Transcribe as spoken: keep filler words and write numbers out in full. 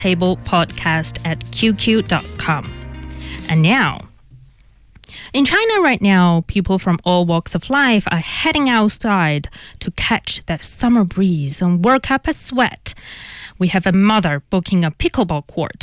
table podcast at q q dot com. And now, in China right now, people from all walks of life are heading outside to catch that summer breeze and work up a sweat. We have a mother booking a pickleball court